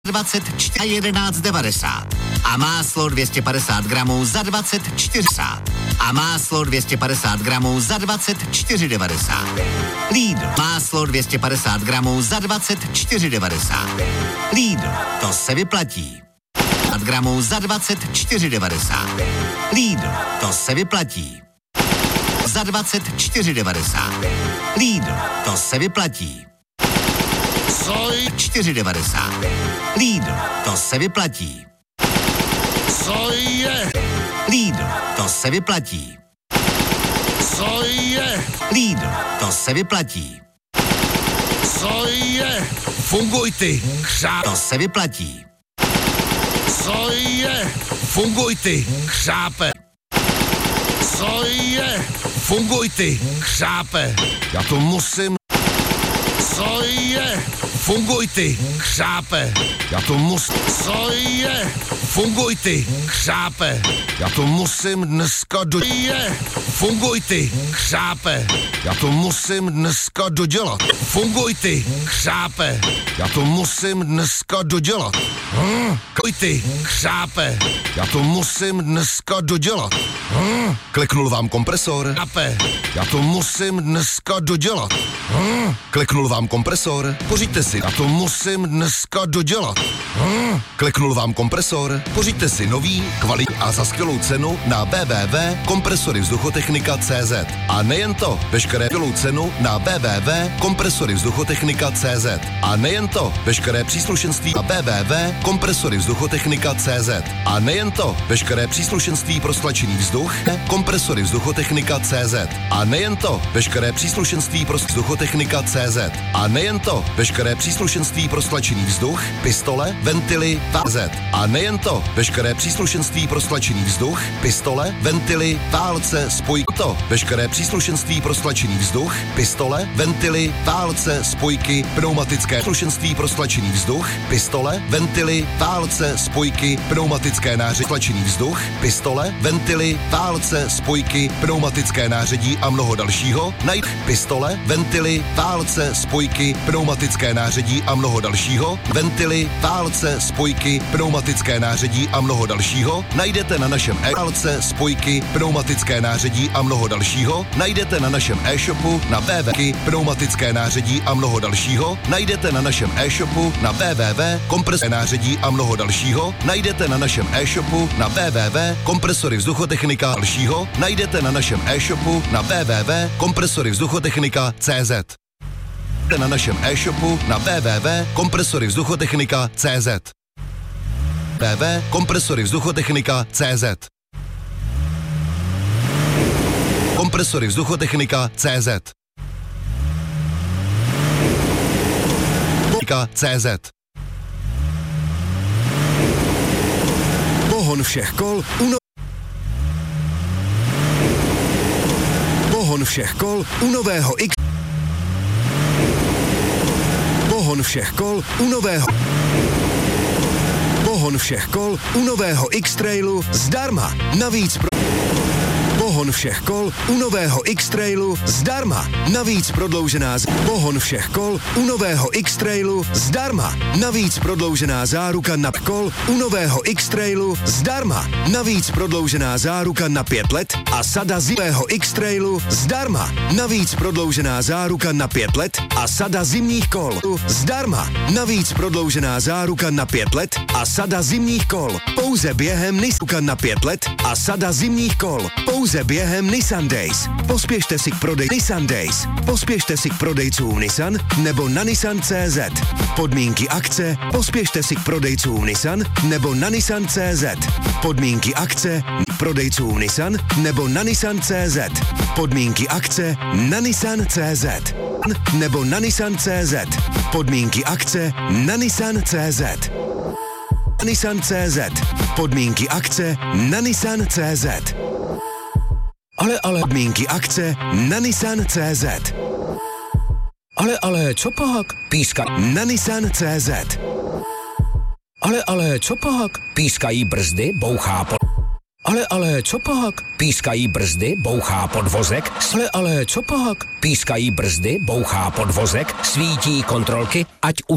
24,11,90 a máslo 250 gramů za 24,90 a máslo 250 gramů za 24,90. Lidl, máslo 250 gramů za 24,90. Lidl, to se vyplatí. 50 gramů za 24,90. Lidl, to se vyplatí. Za 24,90. Lidl, to se vyplatí. Soj 4,90. Lidl, to se vyplatí. Soje. Lidl, to se vyplatí. Soje. Lidl, to se vyplatí. Soje. Funguj ty, křáp. To se vyplatí. Soje. Funguj ty, křápe. Soje. Funguj ty, křápe. Já to musím. Soje. Funguj ty, křápe. Já to musím. Soje. Funguj ty, křápe. Já to musím dneska Funguj ty, křápe. Já to musím dneska dodělat. Funguj ty, křápe. Já to musím dneska dodělat. Funguj ty, křápe. Já to musím dneska dodělat. Kliknul vám kompresor. Křápe. Já to musím dneska dodělat. Kliknul vám kompresor. Pořiďte si. Já to musím dneska dodělat. Kliknul vám kompresor. Pořiďte si nový, kvalitní a za skvělou cenu na www.kompresoryvzduchotechnika.cz. A nejen to, veškeré skvělou cenu na www.kompresoryvzduchotechnika.cz. A nejen to, veškeré příslušenství na www.kompresoryvzduchotechnika.cz. A nejen to, veškeré příslušenství pro stlačený vzduch kompresoryvzduchotechnika.cz. A nejen to, veškeré příslušenství pro vzduchotechnika.cz. A nejen to, veškeré příslušenství pro stlačený vzduch, pistole, ventily, CZ. A nejen to, veškeré příslušenství pro stlačený vzduch, pistole, ventily, válce, spojky. To, veškeré příslušenství pro stlačený vzduch, pistole, ventily, válce, spojky, pneumatické příslušenství pro stlačený vzduch, pistole, ventily, válce, spojky, pneumatické nářadí, stlačený vzduch, pistole, ventily, válce, spojky, pneumatické nářadí a mnoho dalšího. Najít pistole, ventily, válce, spojky, pneumatické nářadí a mnoho dalšího. Ventily, válce, spojky, pneumatické nářadí a mnoho dalšího najdete na našem válce, spojky, pneumatické nářadí a mnoho dalšího najdete na našem e-shopu na pneumatické nářadí a mnoho dalšího najdete na našem e-shopu na kompresové nářadí a mnoho dalšího najdete na našem e-shopu na kompresoryvzduchotechnika dalšího najdete na našem e-shopu na kompresoryvzduchotechnika.cz. Na našem e-shopu na kompresoryvzduchotechnika.cz. kompresoryvzduchotechnika.cz. kompresoryvzduchotechnika.cz. CZ. Pohon všech kol Pohon všech kol u nového X. Pohon všech kol u nového Pohon všech kol u nového X-Trailu zdarma. Navíc Pohon všech kol u nového X-Trailu zdarma. Navíc prodloužená Pohon všech kol u nového X-Trailu zdarma. Navíc prodloužená záruka na kol u nového X-Trailu zdarma. Navíc prodloužená záruka na 5 let a sada zimního X-Trailu zdarma. Navíc prodloužená záruka na 5 let a sada zimních kol zdarma. Navíc prodloužená záruka na 5 let a sada zimních kol. Pouze během Nissan na 5 let a sada zimních kol. Pouze během Nissan Days. Pospěšte si k prodej Nissan Days. Pospěšte si k prodejcům Nissan nebo na Nissan.cz. Podmínky akce. Pospěšte si k prodejcům Nissan nebo na Nissan.cz. Podmínky akce. Prodejcům Nissan nebo na Nissan.cz. Podmínky akce na Nissan.cz. Nebo na Nissan.cz. Podmínky akce na Nissan.cz. Nissan.cz. Podmínky akce na Nissan.cz. Ale podmínky akce na Nissan.cz. Ale co pak? Píska na Nissan.cz. Ale co pak? Pískají brzdy, bouchá po... Ale co pak? Pískají brzdy, bouchá podvozek. Ale co pak? Pískají brzdy, bouchá podvozek, svítí kontrolky, ať